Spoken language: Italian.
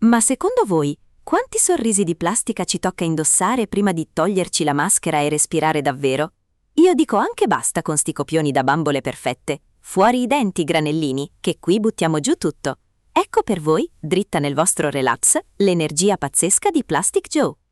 Ma secondo voi, quanti sorrisi di plastica ci tocca indossare prima di toglierci la maschera e respirare davvero? Io dico anche basta con sti copioni da bambole perfette. Fuori i denti, granellini, che qui buttiamo giù tutto. Ecco per voi, dritta nel vostro relax, l'energia pazzesca di Plastic Joe.